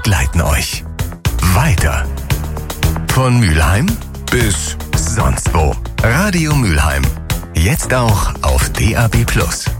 begleiten euch weiter. Von Mülheim bis sonst wo. Radio Mülheim. Jetzt auch auf DAB+.